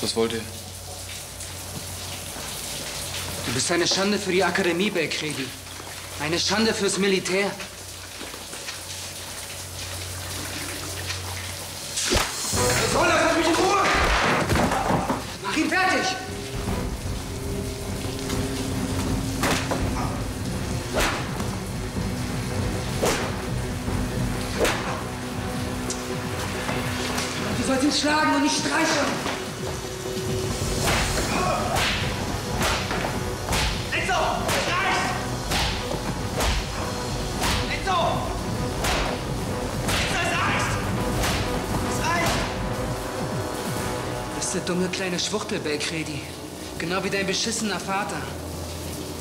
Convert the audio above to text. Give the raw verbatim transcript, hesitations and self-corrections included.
Was wollt ihr? Du bist eine Schande für die Akademie, Belcredi. Eine Schande fürs Militär. So, lass mich in Ruhe! Mach ihn fertig! Du sollst ihn schlagen und nicht streicheln. Enzo! Es reicht! Enzo! Enzo, es reicht! Es reicht! Du bist der dumme kleine Schwuchtel, Belcredi. Genau wie dein beschissener Vater.